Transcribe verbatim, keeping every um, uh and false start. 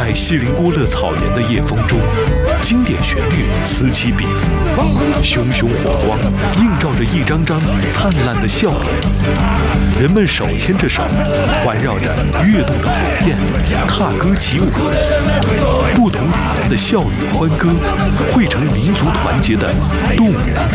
在锡林郭勒草原的夜风中，经典旋律此起彼伏，熊熊火光映照着一张张灿烂的笑脸。人们手牵着手，环绕着跃动的火焰，踏歌起舞。不同语言的笑语欢歌，汇成民族团结的动人